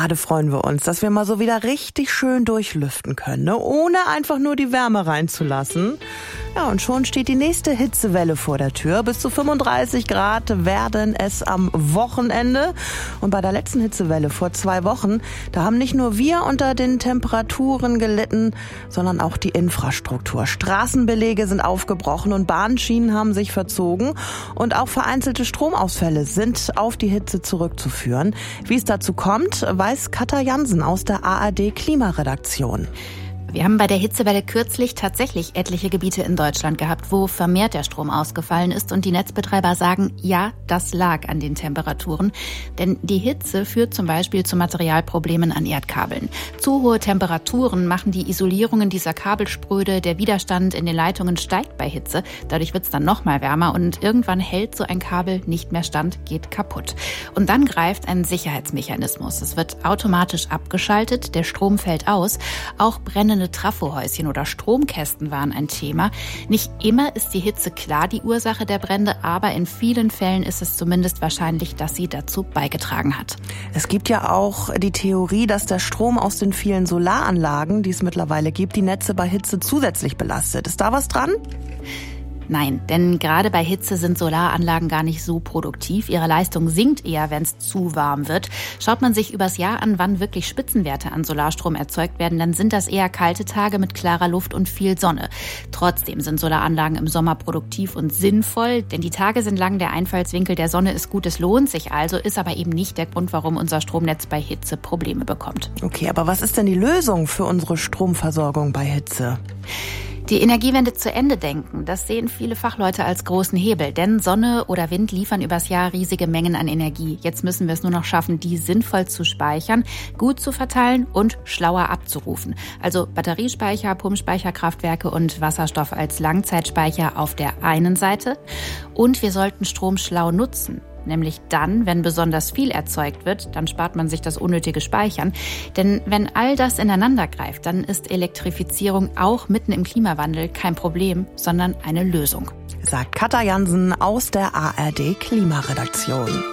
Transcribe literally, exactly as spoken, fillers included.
Gerade freuen wir uns, dass wir mal so wieder richtig schön durchlüften können, ne? Ohne einfach nur die Wärme reinzulassen. Ja, und schon steht die nächste Hitzewelle vor der Tür. Bis zu fünfunddreißig Grad werden es am Wochenende. Und bei der letzten Hitzewelle vor zwei Wochen, da haben nicht nur wir unter den Temperaturen gelitten, sondern auch die Infrastruktur. Straßenbelege sind aufgebrochen und Bahnschienen haben sich verzogen. Und auch vereinzelte Stromausfälle sind auf die Hitze zurückzuführen. Wie es dazu kommt, weiß Katja Jansen aus der A R D Klimaredaktion. Wir haben bei der Hitzewelle kürzlich tatsächlich etliche Gebiete in Deutschland gehabt, wo vermehrt der Strom ausgefallen ist. Und die Netzbetreiber sagen, ja, das lag an den Temperaturen. Denn die Hitze führt zum Beispiel zu Materialproblemen an Erdkabeln. Zu hohe Temperaturen machen die Isolierungen dieser Kabel spröde. Der Widerstand in den Leitungen steigt bei Hitze. Dadurch wird es dann noch mal wärmer. Und irgendwann hält so ein Kabel nicht mehr stand, geht kaputt. Und dann greift ein Sicherheitsmechanismus. Es wird automatisch abgeschaltet, der Strom fällt aus. Auch brennende Trafohäuschen oder Stromkästen waren ein Thema. Nicht immer ist die Hitze klar die Ursache der Brände, aber in vielen Fällen ist es zumindest wahrscheinlich, dass sie dazu beigetragen hat. Es gibt ja auch die Theorie, dass der Strom aus den vielen Solaranlagen, die es mittlerweile gibt, die Netze bei Hitze zusätzlich belastet. Ist da was dran? Nein, denn gerade bei Hitze sind Solaranlagen gar nicht so produktiv. Ihre Leistung sinkt eher, wenn es zu warm wird. Schaut man sich übers Jahr an, wann wirklich Spitzenwerte an Solarstrom erzeugt werden, dann sind das eher kalte Tage mit klarer Luft und viel Sonne. Trotzdem sind Solaranlagen im Sommer produktiv und sinnvoll, denn die Tage sind lang, der Einfallswinkel der Sonne ist gut, es lohnt sich also, ist aber eben nicht der Grund, warum unser Stromnetz bei Hitze Probleme bekommt. Okay, aber was ist denn die Lösung für unsere Stromversorgung bei Hitze? Die Energiewende zu Ende denken, das sehen viele Fachleute als großen Hebel. Denn Sonne oder Wind liefern übers Jahr riesige Mengen an Energie. Jetzt müssen wir es nur noch schaffen, die sinnvoll zu speichern, gut zu verteilen und schlauer abzurufen. Also Batteriespeicher, Pumpspeicherkraftwerke und Wasserstoff als Langzeitspeicher auf der einen Seite. Und wir sollten Strom schlau nutzen. Nämlich dann, wenn besonders viel erzeugt wird, dann spart man sich das unnötige Speichern. Denn wenn all das ineinander greift, dann ist Elektrifizierung auch mitten im Klimawandel kein Problem, sondern eine Lösung. Sagt Katja Jansen aus der A R D Klimaredaktion.